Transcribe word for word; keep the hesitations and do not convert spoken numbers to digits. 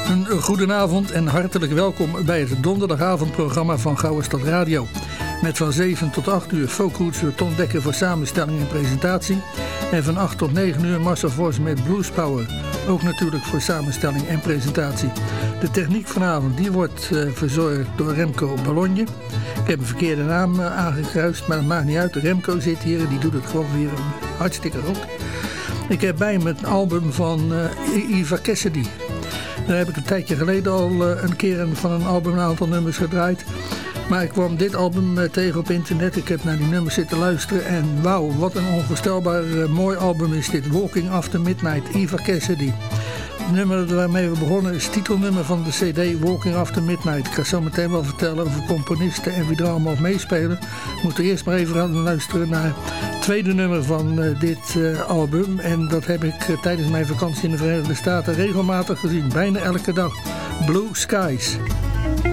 Een goedenavond en hartelijk welkom bij het donderdagavondprogramma van Gouden Stad Radio. Met van zeven tot acht uur folkroots door Ton Dekker voor samenstelling en presentatie. En van acht tot negen uur Marcel Vos met Blues Power. Ook natuurlijk voor samenstelling en presentatie. De techniek vanavond die wordt uh, verzorgd door Remco Ballonje. Ik heb een verkeerde naam uh, aangekruist, maar dat maakt niet uit. Remco zit hier en die doet het gewoon weer hartstikke goed. Ik heb bij me het album van uh, Eva Cassidy. Daar heb ik een tijdje geleden al uh, een keer van een album een aantal nummers gedraaid. Maar ik kwam dit album uh, tegen op internet. Ik heb naar die nummers zitten luisteren. En wauw, wat een onvoorstelbaar uh, mooi album is dit. Walking After Midnight, Eva Cassidy. Het nummer waarmee we begonnen is het titelnummer van de cd Walking After Midnight. Ik ga zo meteen wel vertellen over componisten en wie er allemaal op meespelen. We moeten eerst maar even gaan luisteren naar het tweede nummer van uh, dit uh, album. En dat heb ik uh, tijdens mijn vakantie in de Verenigde Staten regelmatig gezien. Bijna elke dag. Blue Skies.